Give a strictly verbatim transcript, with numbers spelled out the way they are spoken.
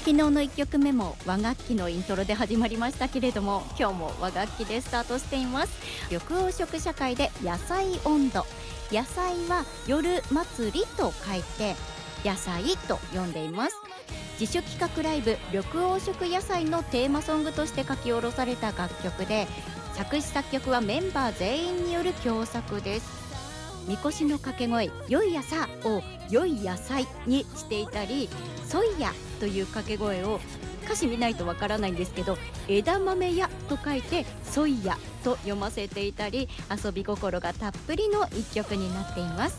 昨日のいっきょくめも和楽器のイントロで始まりましたけれども、今日も和楽器でスタートしています。緑黄色社会で野菜音頭、野菜は夜祭りと書いて野菜と呼んでいます。自主企画ライブ緑黄色野菜のテーマソングとして書き下ろされた楽曲で、作詞作曲はメンバー全員による共作です。みこしの掛け声よい朝を良い野菜にしていたり、そいやという掛け声を歌詞見ないとわからないんですけど、枝豆やと書いてそいやと読ませていたり、遊び心がたっぷりの一曲になっています。